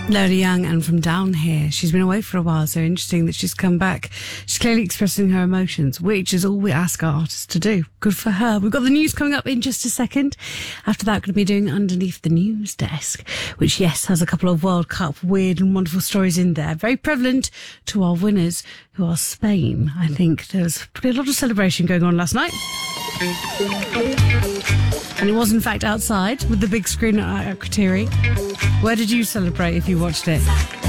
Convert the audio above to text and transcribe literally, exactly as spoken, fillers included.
Lola Young and From Down Here. She's been away for a while, so interesting that she's come back. She's clearly expressing her emotions, which is all we ask our artists to do. Good for her. We've got the news coming up in just a second. After that, we're going to be doing Underneath the News Desk, which, yes, has a couple of World Cup weird and wonderful stories in there. Very prevalent to our winners, who are Spain. I think there was probably a lot of celebration going on last night. And it was, in fact, outside with the big screen at Akrotiri. Where did you celebrate if you watched it?